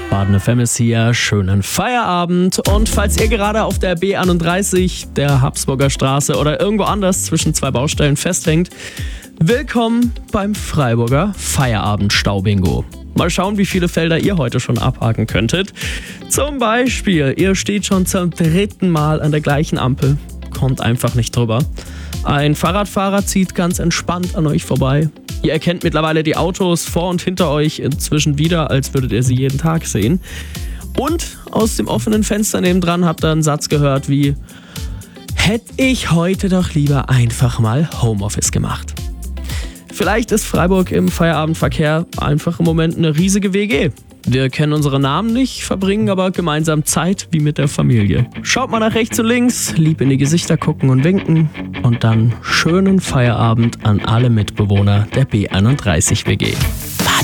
Baden FM ist hier, schönen Feierabend. Und falls ihr gerade auf der B31, der Habsburger Straße oder irgendwo anders zwischen zwei Baustellen festhängt, willkommen beim Freiburger Feierabend-Staubingo. Mal schauen, wie viele Felder ihr heute schon abhaken könntet. Zum Beispiel, ihr steht schon zum 3. Mal an der gleichen Ampel, kommt einfach nicht drüber. Ein Fahrradfahrer zieht ganz entspannt an euch vorbei. Ihr erkennt mittlerweile die Autos vor und hinter euch inzwischen wieder, als würdet ihr sie jeden Tag sehen. Und aus dem offenen Fenster nebendran habt ihr einen Satz gehört wie: Hätte ich heute doch lieber einfach mal Homeoffice gemacht. Vielleicht ist Freiburg im Feierabendverkehr einfach im Moment eine riesige WG. Wir kennen unsere Namen nicht, verbringen aber gemeinsam Zeit wie mit der Familie. Schaut mal nach rechts und links, lieb in die Gesichter gucken und winken und dann schönen Feierabend an alle Mitbewohner der B31 WG.